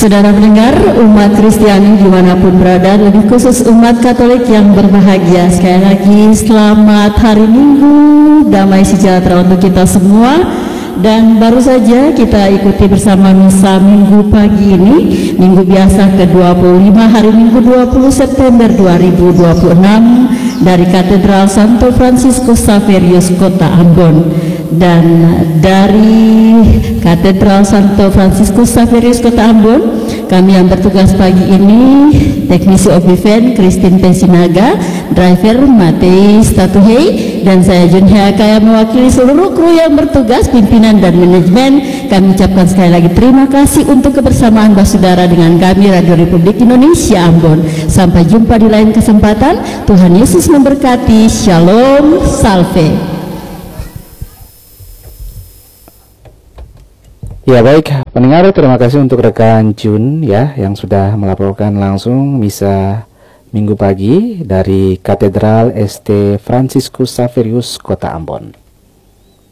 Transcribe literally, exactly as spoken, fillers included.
Saudara pendengar, umat Kristiani dimanapun berada, lebih khusus umat Katolik yang berbahagia, sekali lagi selamat hari Minggu, damai sejahtera untuk kita semua. Dan baru saja kita ikuti bersama misa Minggu pagi ini, Minggu biasa ke dua puluh lima, hari Minggu dua puluh September dua ribu dua puluh enam dari Katedral Santo Fransiskus Xaverius Kota Ambon. Dan dari Katedral Santo Fransiskus Xaverius Kota Ambon, kami yang bertugas pagi ini, teknisi Obiven Christine Pesinaga, driver Matei Statuhei, dan saya Jun Heaka yang mewakili seluruh kru yang bertugas, pimpinan dan manajemen. Kami ucapkan sekali lagi terima kasih untuk kebersamaan saudara dengan kami Radio Republik Indonesia Ambon. Sampai jumpa di lain kesempatan. Tuhan Yesus memberkati. Shalom, salve. Ya baik, pendengar, terima kasih untuk rekan Jun ya yang sudah melaporkan langsung misa Minggu pagi dari Katedral S T Fransiskus Xaverius Kota Ambon.